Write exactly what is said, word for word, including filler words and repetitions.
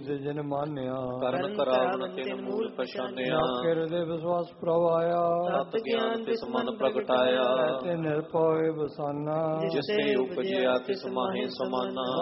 ਨੀਤ ਜਿਨ ਮਾਨਿਆ। ਕਰਨ ਕਰਾਵਨ ਤਿਨ ਮੂਲ ਪਛਾਨਿਆ। ਹਿਰਦੇ ਵਿਸ਼ਵਾਸ ਪ੍ਰਵਾਇਆ। ਤਤ ਗਿਆਨ ਤਿਸ ਮਨ ਪ੍ਰਗਟਾਇਆ। ਤੇ ਨਿਰਭਉ ਬਸਾਨਾ। ਜਿਸ ਤੇ ਉਪਜਿਆ ਤਿਸ ਮਾਹੇ ਸਮਾਨਾ।